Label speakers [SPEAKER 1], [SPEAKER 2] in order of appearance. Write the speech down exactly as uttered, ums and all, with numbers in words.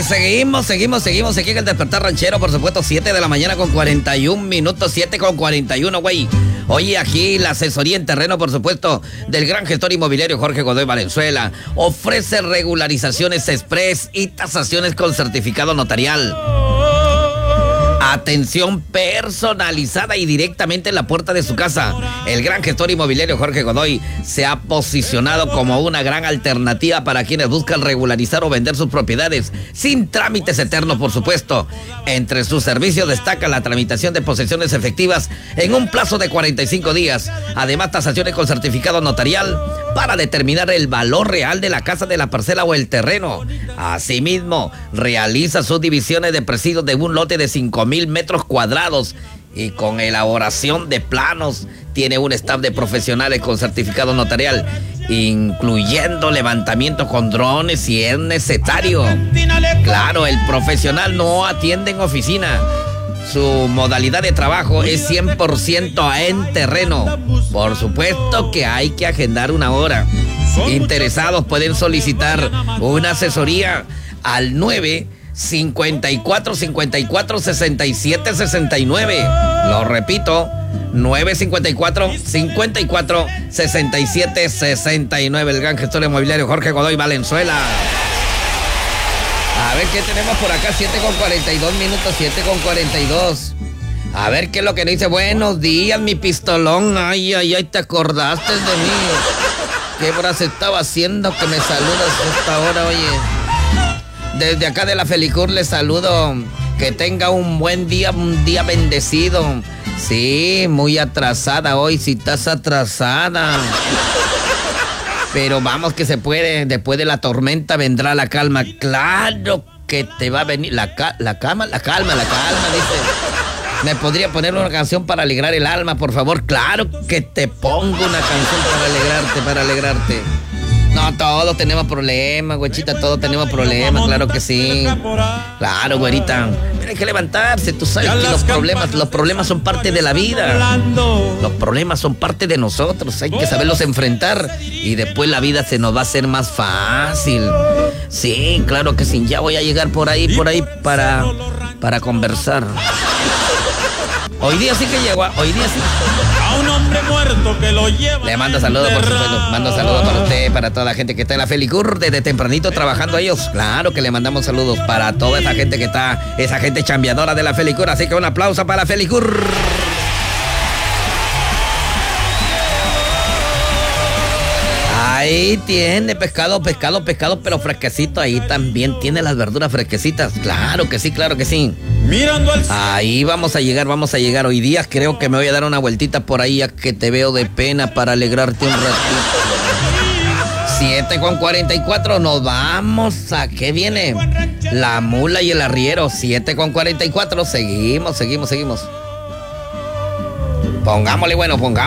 [SPEAKER 1] seguimos, seguimos, seguimos aquí en el Despertar Ranchero, por supuesto, siete de la mañana con cuarenta y un minutos, siete con cuarenta y uno, güey. Oye, aquí la asesoría en terreno, por supuesto, del gran gestor inmobiliario Jorge Godoy Valenzuela. Ofrece regularizaciones express y tasaciones con certificado notarial. Atención personalizada y directamente en la puerta de su casa. El gran gestor inmobiliario Jorge Godoy se ha posicionado como una gran alternativa para quienes buscan regularizar o vender sus propiedades sin trámites eternos, por supuesto. Entre sus servicios destaca la tramitación de posesiones efectivas en un plazo de cuarenta y cinco días. Además, tasaciones con certificado notarial para determinar el valor real de la casa, de la parcela o el terreno. Asimismo, realiza sus divisiones de presidios de un lote de cinco mil metros cuadrados y con elaboración de planos. Tiene un staff de profesionales con certificado notarial, incluyendo levantamiento con drones si es necesario. Claro, el profesional no atiende en oficina. Su modalidad de trabajo es cien por ciento en terreno. Por supuesto que hay que agendar una hora. Interesados pueden solicitar una asesoría al nueve cincuenta y cuatro, cincuenta y cuatro, sesenta y siete, sesenta y nueve. Lo repito, nueve cincuenta y cuatro, cincuenta y cuatro, sesenta y siete, sesenta y nueve. El gran gestor inmobiliario Jorge Godoy Valenzuela. A ver qué tenemos por acá, siete con cuarenta y dos minutos, siete con cuarenta y dos. A ver qué es lo que nos dice. Buenos días, mi pistolón. Ay, ay, ay, te acordaste de mí. ¿Qué horas estaba haciendo que me saludas a esta hora, oye? Desde acá de la Felicur les saludo. Que tenga un buen día, un día bendecido. Sí, muy atrasada hoy, si estás atrasada. Pero vamos que se puede. Después de la tormenta vendrá la calma. Claro que te va a venir la, ca- la calma, la calma, la calma, dice. ¿Me podría poner una canción para alegrar el alma, por favor? Claro que te pongo una canción para alegrarte, para alegrarte. No, todos tenemos problemas, güerita, todos tenemos problemas, claro que sí. Claro, güerita. Pero hay que levantarse, tú sabes que los problemas, los problemas son parte de la vida. Los problemas son parte de nosotros, hay que saberlos enfrentar y después la vida se nos va a hacer más fácil. Sí, claro que sí, ya voy a llegar por ahí, por ahí para, para conversar. Hoy día sí que llegó, hoy día sí.
[SPEAKER 2] A un hombre muerto que lo lleva.
[SPEAKER 1] Le mando saludos, por supuesto. Mando saludos para usted, para toda la gente que está en la Felicur desde tempranito trabajando a ellos. Claro que le mandamos saludos para toda esa gente que está, esa gente chambeadora de la Felicur. Así que un aplauso para la Felicur. Ahí tiene pescado, pescado, pescado, pero fresquecito. Ahí también tiene las verduras fresquecitas. Claro que sí, claro que sí.
[SPEAKER 2] Mirando al...
[SPEAKER 1] Ahí vamos a llegar, vamos a llegar. Hoy día creo que me voy a dar una vueltita por ahí, ya que te veo de pena, para alegrarte un ratito. siete con cuarenta y cuatro, nos vamos. ¿A qué viene? La mula y el arriero. siete con cuarenta y cuatro, seguimos, seguimos, seguimos. Pongámosle, bueno, pongámosle.